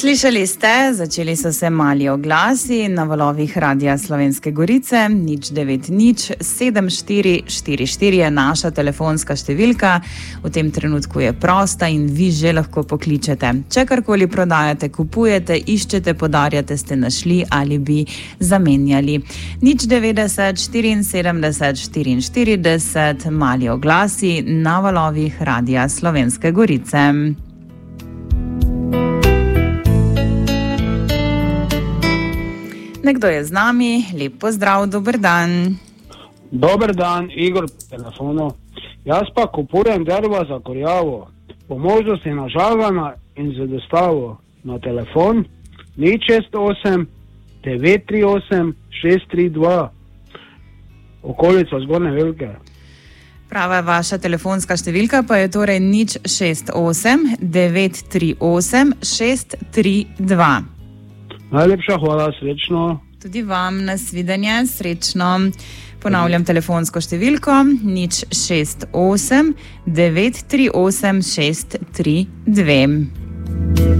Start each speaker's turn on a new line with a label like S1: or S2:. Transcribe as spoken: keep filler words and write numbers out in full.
S1: Slišali ste, začeli so se mali oglasi na valovih Radia Slovenske Gorice. nič devet nič sedem štiri štiri štiri je naša telefonska številka. V tem trenutku je prosta in vi že lahko pokličete. Če karkoli prodajate, kupujete, iščete, podarjate, ste našli ali bi zamenjali. nič devetdeset štiriinsedemdeset štiriinštirideset mali oglasi na valovih Radia Slovenske Gorice. Nekdo je z nami, lep pozdrav, dober dan.
S2: Dober dan, Igor po telefonu. Jaz pa kupujem drva za kurjavo, po možnosti nažagana in z dostavo na telefon nič šest osem devet tri osem šest tri dva, okolica Zgornje Velike.
S1: Prava vaša telefonska številka pa je torej nič šest osem devet tri osem šest tri dva.
S2: Najlepša hvala, srečno.
S1: Tudi vam, nasvidenje, srečno. Ponavljam telefonsko številko nič šest osem devet tri osem šest tri dva.